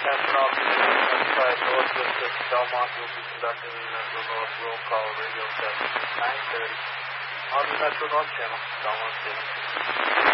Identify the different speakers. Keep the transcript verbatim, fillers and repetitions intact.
Speaker 1: Captain Officer, outside Northwest of Belmont will be conducting the Metro North roll call radio check nine thirty on the Metro North channel, Belmont City.